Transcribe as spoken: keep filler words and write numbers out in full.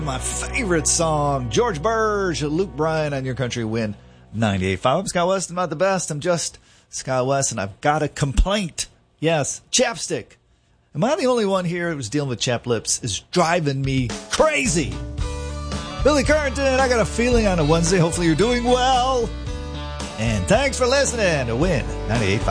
My favorite song, George Burge, Luke Bryan on Your Country Win ninety-eight point five. I'm Scott West. I'm not the best. I'm just Scott West, and I've got a complaint. Yes, chapstick. Am I the only one here who's dealing with chapped lips? Is driving me crazy. Billy Currington, I got a feeling on a Wednesday. Hopefully you're doing well. And thanks for listening to Win ninety-eight point five.